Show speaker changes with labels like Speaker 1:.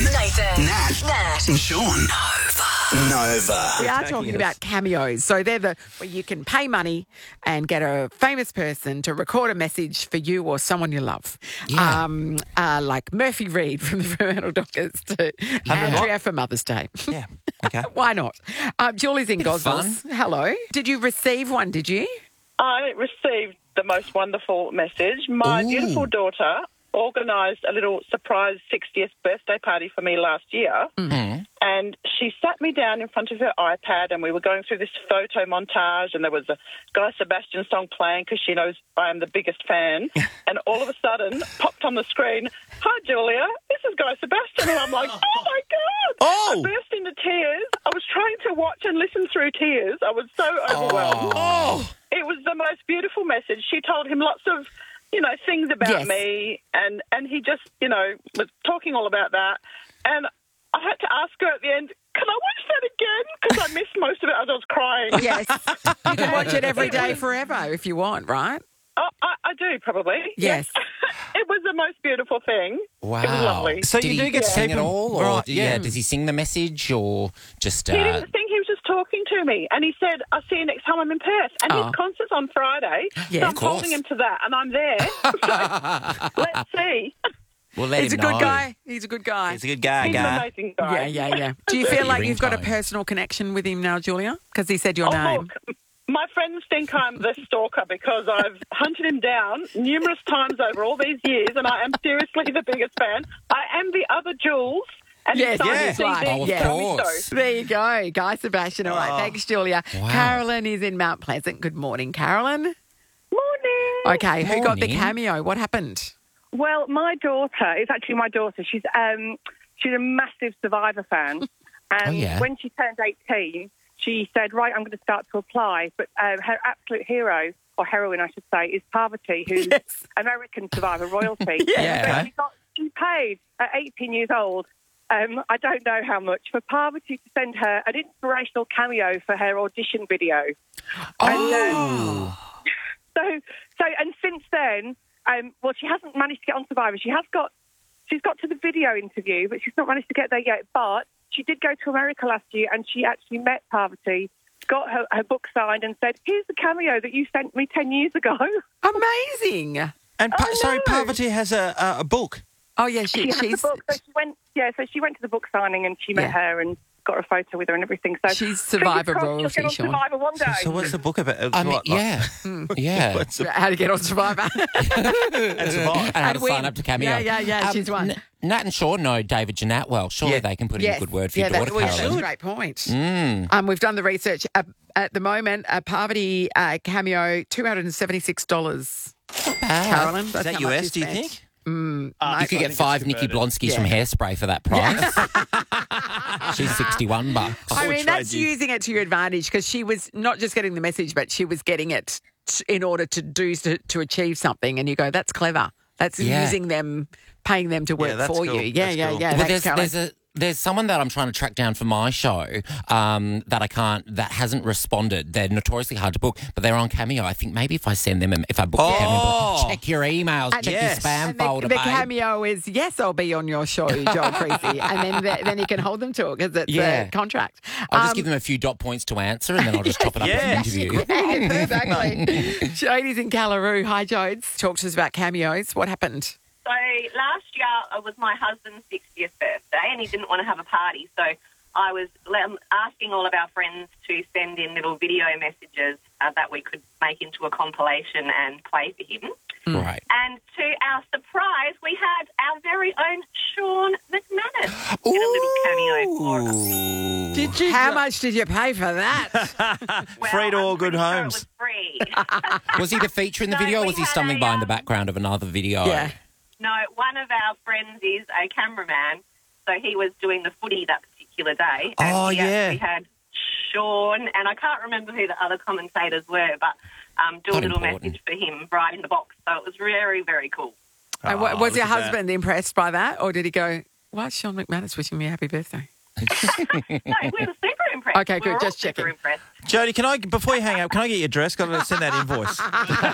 Speaker 1: Nathan, Nat, and Sean. Nova.
Speaker 2: We are talking about cameos. So they're where you can pay money and get a famous person to record a message for you or someone you love.
Speaker 3: Yeah.
Speaker 2: Like Murphy Reed from the Fremantle Dockers to Andrea for Mother's Day.
Speaker 3: Yeah. Okay.
Speaker 2: Why not? Julie's in Gosnells. Hello. Did you receive one, did you?
Speaker 4: I received the most wonderful message. My beautiful daughter organised a little surprise 60th birthday party for me last year.
Speaker 3: Mm-hmm.
Speaker 4: And she sat me down in front of her iPad and we were going through this photo montage and there was a Guy Sebastian song playing because she knows I am the biggest fan. And all of a sudden, popped on the screen, "Hi, Julia, this is Guy Sebastian." And I'm like, oh, my God.
Speaker 3: Oh.
Speaker 4: I burst into tears. I was trying to watch and listen through tears. I was so overwhelmed.
Speaker 3: Oh.
Speaker 4: It was the most beautiful message. She told him lots of, things about me, and he just, was talking all about that. And I had to ask her at the end, can I watch that again? Because I missed most of it as I was crying.
Speaker 2: Yes. You can watch it every day forever if you want, right?
Speaker 4: Oh, I do, probably.
Speaker 2: Yes.
Speaker 4: It was the most beautiful thing.
Speaker 3: Wow.
Speaker 4: It was lovely.
Speaker 3: So
Speaker 5: Did
Speaker 3: you do
Speaker 5: he
Speaker 3: get to
Speaker 5: sing
Speaker 3: keep
Speaker 5: it
Speaker 3: him
Speaker 5: all? Or
Speaker 3: right, yeah.
Speaker 5: Does he sing the message or just...
Speaker 4: He didn't think he was just talking to me. And he said, I'll see you next time I'm in Perth. And his concert's on Friday.
Speaker 2: Yeah,
Speaker 4: so
Speaker 2: of
Speaker 4: I'm
Speaker 2: course.
Speaker 4: holding him to that. And I'm there. So let's see.
Speaker 5: Well, let
Speaker 2: He's a
Speaker 5: him
Speaker 2: good
Speaker 5: know.
Speaker 2: guy. He's a good guy.
Speaker 3: He's a good guy,
Speaker 4: He's an amazing guy.
Speaker 2: Yeah. Do you feel like you've got a
Speaker 5: ringtone.
Speaker 2: personal connection with him now, Julia? Because he said your
Speaker 4: Oh,
Speaker 2: name.
Speaker 4: look, my friends think I'm the stalker because I've hunted him down numerous times over all these years, and I am seriously the biggest fan. I am the other Jules, and
Speaker 2: Yes,
Speaker 4: he's signed
Speaker 2: yes,
Speaker 4: his CD,
Speaker 2: right.
Speaker 5: Oh, of
Speaker 4: tell me
Speaker 5: course.
Speaker 4: so.
Speaker 2: There you go. Guy Sebastian. All right. Thanks, Julia.
Speaker 5: Wow.
Speaker 2: Carolyn is in Mount Pleasant. Good morning, Carolyn.
Speaker 4: Morning.
Speaker 2: Okay. Who got the
Speaker 5: Morning.
Speaker 2: cameo? What happened?
Speaker 6: Well, my daughter, it's actually my daughter. She's a massive Survivor fan. And
Speaker 5: yeah.
Speaker 6: when she turned 18, she said, right, I'm going to start to apply. But her absolute hero, or heroine, I should say, is Parvati, who's
Speaker 2: Yes.
Speaker 6: American Survivor royalty.
Speaker 5: Yeah.
Speaker 6: So she paid, at 18 years old, I don't know how much, for Parvati to send her an inspirational cameo for her audition video. And, and since then, well, she hasn't managed to get on Survivor. She's got to the video interview, but she's not managed to get there yet. But she did go to America last year, and she actually met Parvati, got her book signed, and said, "Here's the cameo that you sent me 10 years ago."
Speaker 2: Amazing.
Speaker 3: And
Speaker 6: Oh, no.
Speaker 3: Parvati has a book.
Speaker 2: Oh, yeah.
Speaker 6: She has the book, so she went to the book signing, and she met her and got a photo with her and everything. So
Speaker 2: She's Survivor
Speaker 6: fingers crossed she'll
Speaker 2: royalty,
Speaker 6: get on
Speaker 2: Sean.
Speaker 6: Survivor one day.
Speaker 3: So what's the book about?
Speaker 5: I mean,
Speaker 3: What,
Speaker 5: yeah. Yeah.
Speaker 3: What's the,
Speaker 2: How to get on Survivor.
Speaker 3: and survive.
Speaker 5: And how to
Speaker 2: win.
Speaker 5: sign up to Cameo.
Speaker 2: Yeah, she's won.
Speaker 5: Nat and Sean know David Janat well. Surely
Speaker 3: Yeah.
Speaker 5: they can put in a good word for your
Speaker 2: that
Speaker 5: daughter,
Speaker 2: was
Speaker 5: Carolyn.
Speaker 2: a great point. We've done the research. At the moment, a Parvati cameo, $276. Carolyn,
Speaker 3: Is
Speaker 2: that's
Speaker 3: that
Speaker 2: how much
Speaker 3: US, do you
Speaker 2: spent.
Speaker 3: think?
Speaker 5: You could get 5 Nikki Blonsky's from Hairspray for that price. She's $61.
Speaker 2: I mean, that's
Speaker 3: trade you.
Speaker 2: using it to your advantage because she was not just getting the message, but she was getting it in order to achieve something. And you go, that's clever. That's
Speaker 5: Yeah.
Speaker 2: using them, paying them to work
Speaker 3: that's
Speaker 2: for
Speaker 3: cool.
Speaker 2: you. Yeah,
Speaker 3: That's cool.
Speaker 2: yeah.
Speaker 5: Well,
Speaker 2: Thanks, Carolyn.
Speaker 5: there's someone that I'm trying to track down for my show that hasn't responded. They're notoriously hard to book, but they're on Cameo. I think maybe if I send them, if I book Cameo, check your emails, check your spam
Speaker 2: And
Speaker 5: folder,
Speaker 2: the
Speaker 5: babe.
Speaker 2: cameo is, yes, I'll be on your show, Joel Creasy. And then you can hold them to it because it's a contract.
Speaker 5: I'll just give them a few dot points to answer, and then I'll just top it up with an interview.
Speaker 2: Exactly. Jody's in Callaroo. Hi, Jodes. Talk to us about cameos. What happened?
Speaker 7: So last year it was my husband's 60th birthday and he didn't want to have a party. So I was asking all of our friends to send in little video messages that we could make into a compilation and play for him.
Speaker 5: Right.
Speaker 7: And to our surprise, we had our very own Sean McManus in a little cameo for us.
Speaker 2: Did you? How much did you pay for that?
Speaker 7: Well,
Speaker 3: Free to all
Speaker 7: I'm
Speaker 3: good
Speaker 7: pretty sure
Speaker 3: homes.
Speaker 7: It was free.
Speaker 5: Was he the feature in the
Speaker 7: No,
Speaker 5: video, or
Speaker 7: we
Speaker 5: was he
Speaker 7: had
Speaker 5: stumbling
Speaker 7: a,
Speaker 5: by in the background of another video?
Speaker 2: Yeah.
Speaker 7: No, one of our friends is a cameraman, so he was doing the footy that particular day. And
Speaker 3: Oh,
Speaker 7: we
Speaker 3: yeah.
Speaker 7: actually had Sean, and I can't remember who the other commentators were, but do a
Speaker 5: Not
Speaker 7: little
Speaker 5: important.
Speaker 7: message for him right in the box. So it was very, very cool.
Speaker 2: And
Speaker 3: Oh,
Speaker 2: was
Speaker 3: look
Speaker 2: your
Speaker 3: at that.
Speaker 2: husband impressed by that? Or did he go, why is Sean McManus wishing me a happy birthday?
Speaker 7: No, we were super impressed.
Speaker 2: Okay,
Speaker 7: We
Speaker 2: good,
Speaker 7: were all
Speaker 2: just
Speaker 7: super
Speaker 2: checking.
Speaker 7: impressed.
Speaker 3: Jody, before you hang up, can I get your address? Got to send that invoice.